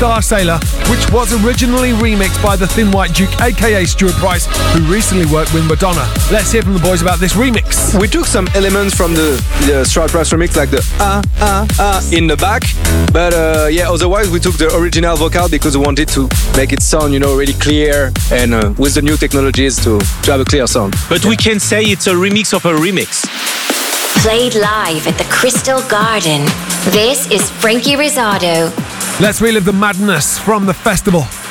Star Sailor, which was originally remixed by the Thin White Duke, aka Stuart Price, who recently worked with Madonna. Let's hear from the boys about this remix. We took some elements from the Stuart Price remix, like the in the back, but otherwise we took the original vocal because we wanted to make it sound, really clear, and with the new technologies to have a clear sound. But we can say it's a remix of a remix. Played live at the Crystal Garden. This is Frankie Rizzardo. Let's relive the madness from the festival.